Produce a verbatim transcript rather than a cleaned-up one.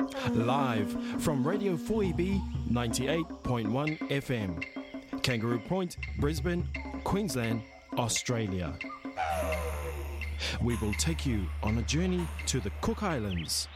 Live from Radio four E B ninety-eight point one F M, Kangaroo Point, Brisbane, Queensland, Australia. We will take you on a journey to the Cook Islands.